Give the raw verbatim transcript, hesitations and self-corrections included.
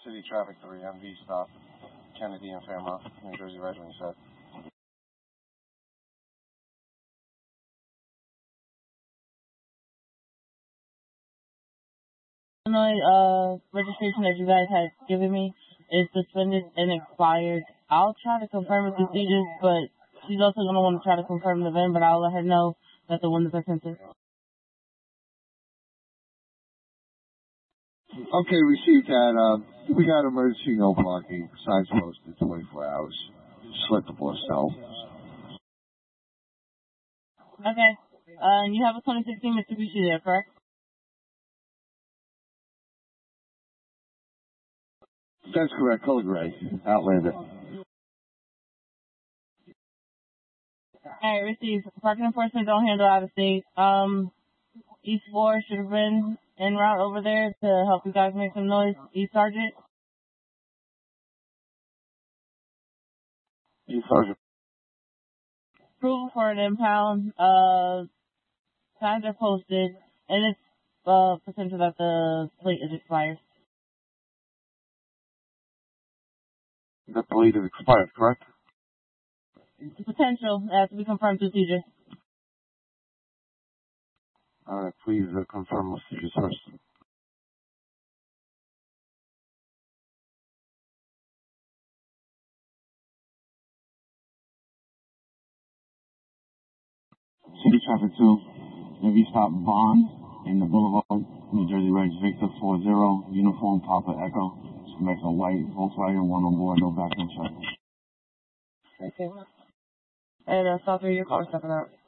City Traffic three, M V stop, Kennedy and Fairmount, New Jersey resident said. Illinois uh, registration that you guys had given me is suspended and expired. I'll try to confirm with the agent, but she's also going to want to try to confirm the V I N, but I'll let her know that the windows are tinted. Okay, received that. Uh, we got emergency no parking. Signs posted twenty-four hours. Selectable cell. Okay. Uh, and you have a twenty sixteen Mitsubishi there, correct? That's correct. Color gray. Outlander. Alright, received. Parking enforcement don't handle out of state. Um, East four should have been en route over there to help you guys make some noise. East Sergeant. East Sergeant. Approval for an impound. Uh, signs are posted, and it's uh potential that the plate is expired. The plate is expired, correct? It's a potential. It has to be confirmed through C J. All right, please uh, confirm messages first. City Traffic two, M V stop Bond in the Boulevard, New Jersey Reg Victor four zero, uniform Papa Echo. Makes a white Volkswagen, one on board, no background check. Okay. And uh, stop through your car, stepping out.